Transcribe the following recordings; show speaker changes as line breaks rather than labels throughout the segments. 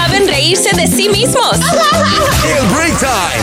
saben reírse de sí mismos.
El Break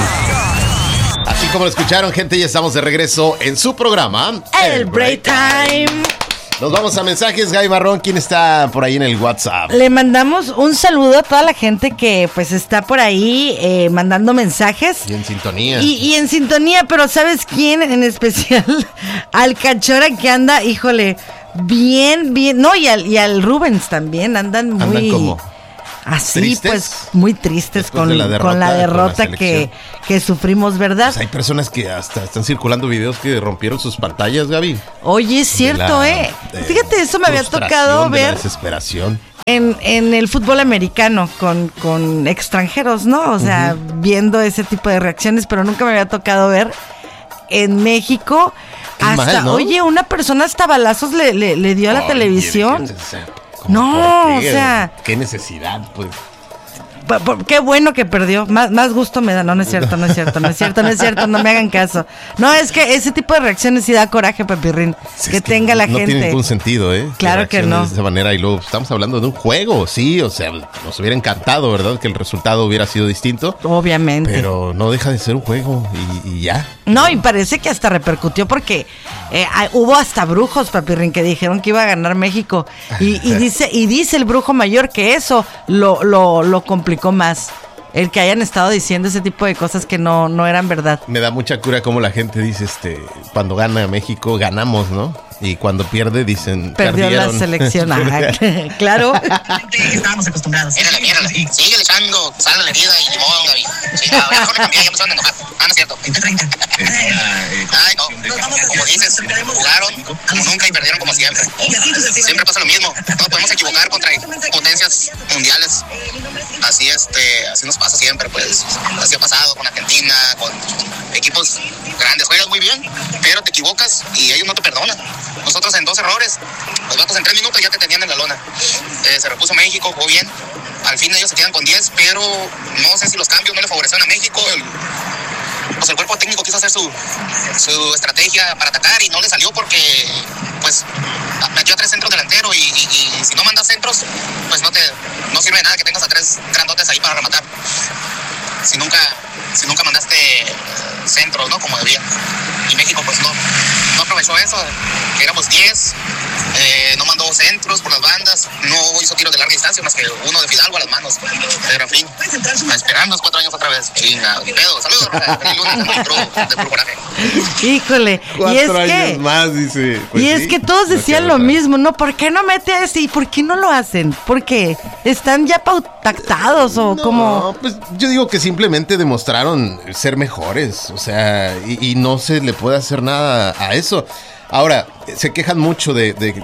Time. Así como lo escucharon, gente, ya estamos de regreso en su programa,
El Break Time.
Nos vamos a mensajes. Gaby Barrón, ¿quién está por ahí en el WhatsApp?
Le mandamos un saludo a toda la gente que pues está por ahí mandando mensajes.
Y en sintonía.
Y en sintonía, pero ¿sabes quién en especial? Al Cachora que anda, híjole, bien. No, y al Rubens también, andan como así,
¿tristes?
pues muy tristes con la derrota que sufrimos, ¿verdad?
Pues hay personas que hasta están circulando videos que rompieron sus pantallas, Gaby.
Oye, es cierto, fíjate, eso me había tocado ver.
La desesperación.
En el fútbol americano con extranjeros, ¿no? O sea, viendo ese tipo de reacciones, pero nunca me había tocado ver en México. ¿No? Oye, una persona hasta balazos le dio a la televisión. No, o sea,
qué necesidad, pues.
Qué bueno que perdió. Más gusto me da. No es cierto, no me hagan caso. No, es que ese tipo de reacciones sí da coraje, Papirrín. Sí, que tenga la gente. No
tiene ningún sentido,
Claro que no.
De esa manera, y luego estamos hablando de un juego, sí, o sea, nos hubiera encantado, ¿verdad? Que el resultado hubiera sido distinto.
Obviamente.
Pero no deja de ser un juego y ya.
No, y parece que hasta repercutió porque hubo hasta brujos, Papirrín, que dijeron que iba a ganar México. Y dice el brujo mayor que eso lo complicó más, el que hayan estado diciendo ese tipo de cosas que no eran verdad.
Me da mucha cura como la gente dice, cuando gana México, ganamos, ¿no? Y cuando pierde, dicen,
perdió la selección. Claro.
Estábamos acostumbrados. Mírala. Sigue echando sal a la herida y limón, Gaby. Sí, mejor me cambié, ya me suelen enojar. No es cierto. Ay, no. Como dices, jugaron como nunca y perdieron como siempre. Siempre pasa lo mismo. No podemos equivocar contra potencias mundiales. Así nos pasa siempre, pues. Así ha pasado con Argentina, con equipos grandes. Juegas muy bien, pero te equivocas y ellos no te perdonan. Nosotros en 2 errores, los vatos en 3 minutos ya te tenían en la lona. Se repuso México, jugó bien. Al fin ellos se quedan con 10, pero no sé si los cambios no le favorecieron a México. El cuerpo técnico quiso hacer su estrategia para atacar y no le salió porque pues metió a 3 centros delanteros y si no mandas centros, pues no sirve de nada que tengas a 3 grandotes ahí para rematar. Si nunca mandaste centros, ¿no? Como debía. Y México pues no aprovechó eso, que éramos 10, no mandó centros por las bandas, no hizo tiros de larga distancia más que uno de Fidalgo a las manos. Pero en fin, a esperarnos 4 años otra vez. Chinga, ni pedo. Saludos, feliz lunes, de puro coraje.
Híjole,
4 años más, dice.
Pues y es que todos decían lo mismo, ¿no? ¿Por qué no mete a ese? ¿Y por qué no lo hacen? ¿Por qué? ¿Están ya pactados o cómo?
No, pues yo digo que simplemente demostraron ser mejores, o sea, y no se le puede hacer nada a eso. Ahora, se quejan mucho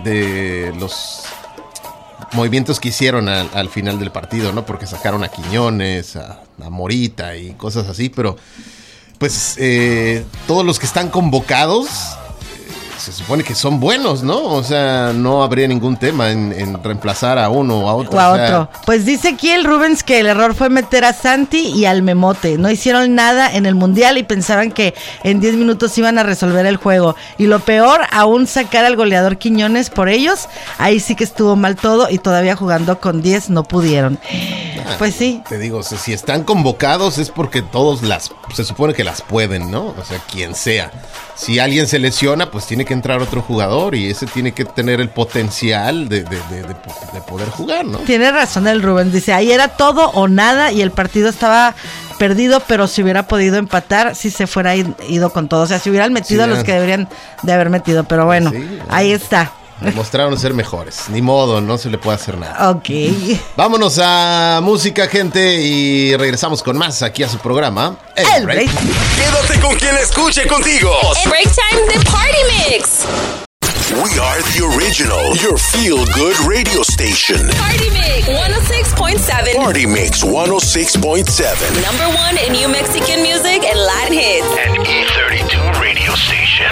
de los movimientos que hicieron al final del partido, ¿no? Porque sacaron a Quiñones, a Morita y cosas así, pero pues todos los que están convocados se supone que son buenos, ¿no? O sea, no habría ningún tema en reemplazar a uno o a otro.
O a otro. Pues dice aquí el Rubens que el error fue meter a Santi y al Memote. No hicieron nada en el Mundial y pensaban que en 10 minutos iban a resolver el juego. Y lo peor, aún sacar al goleador Quiñones por ellos, ahí sí que estuvo mal todo y todavía jugando con 10 no pudieron. Pues sí.
Te digo, si están convocados es porque todos se supone que las pueden, ¿no? O sea, quien sea. Si alguien se lesiona, pues tiene que entrar otro jugador y ese tiene que tener el potencial de poder jugar, ¿no?
Tiene razón el Rubén, dice, ahí era todo o nada y el partido estaba perdido, pero si hubiera podido empatar, si se fuera ido con todo. O sea, si hubieran metido a los que deberían de haber metido, pero bueno, ahí está.
Demostraron ser mejores. Ni modo, no se le puede hacer nada.
Ok.
Vámonos a música, gente, y regresamos con más aquí a su programa, El Break.
Quédate con quien escuche contigo.
El Break Time de Party Mix.
We are the original, your feel-good radio station.
Party Mix 106.7.
Party Mix 106.7.
#1 in New Mexican music and Latin hits.
An E32 radio station.